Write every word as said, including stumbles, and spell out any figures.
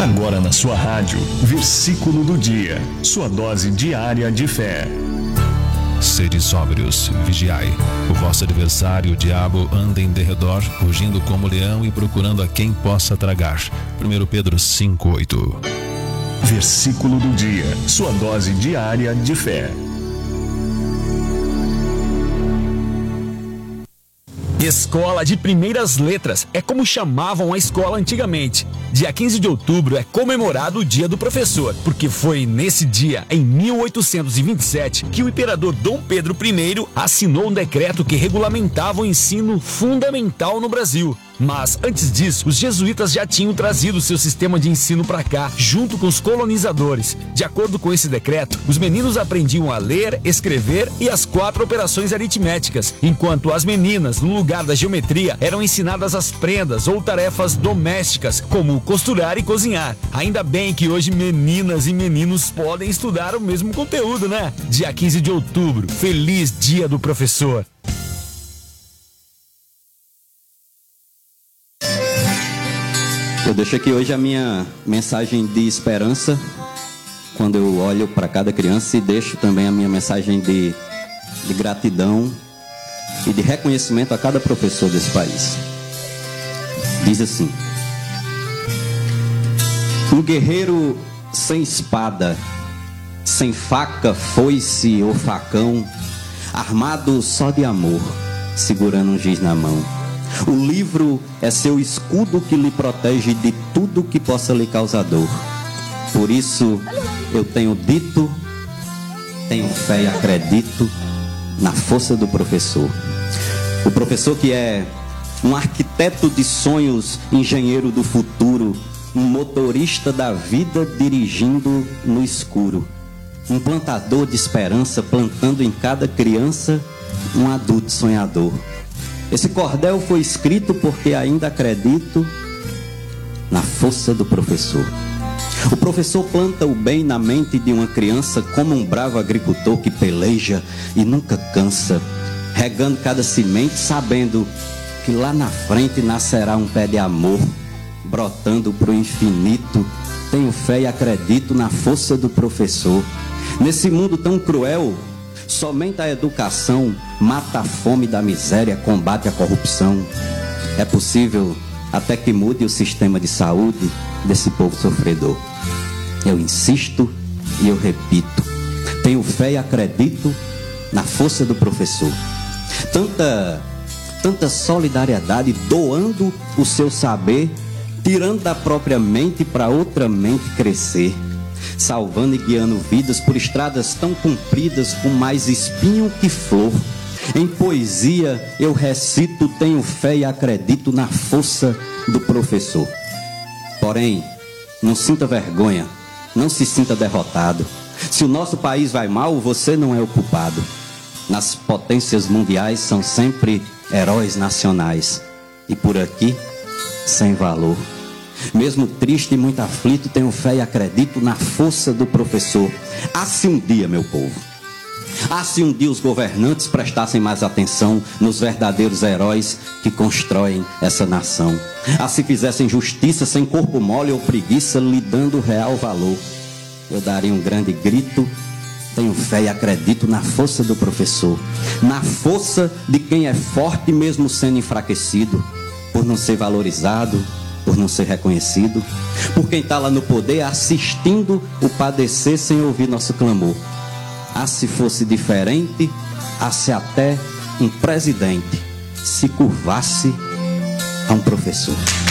Agora na sua rádio, versículo do dia, sua dose diária de fé. Sede sóbrios, vigiai. O vosso adversário, o diabo, anda em derredor, rugindo como leão e procurando a quem possa tragar. primeiro Pedro cinco, oito. Versículo do dia, sua dose diária de fé. Escola de Primeiras Letras é como chamavam a escola antigamente. Dia quinze de outubro é comemorado o Dia do Professor, porque foi nesse dia, em mil oitocentos e vinte e sete, que o imperador Dom Pedro I assinou um decreto que regulamentava o ensino fundamental no Brasil. Mas, antes disso, os jesuítas já tinham trazido seu sistema de ensino para cá, junto com os colonizadores. De acordo com esse decreto, os meninos aprendiam a ler, escrever e as quatro operações aritméticas, enquanto as meninas, no lugar da geometria, eram ensinadas as prendas ou tarefas domésticas, como costurar e cozinhar. Ainda bem que hoje meninas e meninos podem estudar o mesmo conteúdo, né? Dia quinze de outubro, feliz Dia do Professor! Eu deixo aqui hoje a minha mensagem de esperança, quando eu olho para cada criança, e deixo também a minha mensagem de, de gratidão e de reconhecimento a cada professor desse país. Diz assim: um guerreiro sem espada, sem faca, foice ou facão, armado só de amor, segurando um giz na mão. O livro é seu escudo que lhe protege de tudo que possa lhe causar dor. Por isso eu tenho dito, tenho fé e acredito na força do professor. O professor que é um arquiteto de sonhos, engenheiro do futuro, um motorista da vida dirigindo no escuro, um plantador de esperança, plantando em cada criança um adulto sonhador. Esse cordel foi escrito porque ainda acredito na força do professor. O professor planta o bem na mente de uma criança como um bravo agricultor que peleja e nunca cansa, regando cada semente, sabendo que lá na frente nascerá um pé de amor, brotando para o infinito. Tenho fé e acredito na força do professor. Nesse mundo tão cruel, somente a educação mata a fome da miséria, combate a corrupção. É possível até que mude o sistema de saúde desse povo sofredor. Eu insisto e eu repito, tenho fé e acredito na força do professor. Tanta, tanta solidariedade, doando o seu saber, tirando da própria mente para outra mente crescer, salvando e guiando vidas por estradas tão compridas, com mais espinho que flor. Em poesia eu recito, tenho fé e acredito na força do professor. Porém, não sinta vergonha, não se sinta derrotado. Se o nosso país vai mal, você não é o culpado. Nas potências mundiais são sempre heróis nacionais, e por aqui, sem valor. Mesmo triste e muito aflito, tenho fé e acredito na força do professor. Ah, se um dia, meu povo, ah, se um dia os governantes prestassem mais atenção nos verdadeiros heróis que constroem essa nação. Ah, se fizessem justiça sem corpo mole ou preguiça, lhe dando real valor. Eu daria um grande grito, tenho fé e acredito na força do professor. Na força de quem é forte mesmo sendo enfraquecido, por não ser valorizado, por não ser reconhecido, por quem está lá no poder assistindo o padecer sem ouvir nosso clamor. Ah, se fosse diferente, ah, se até um presidente se curvasse a um professor.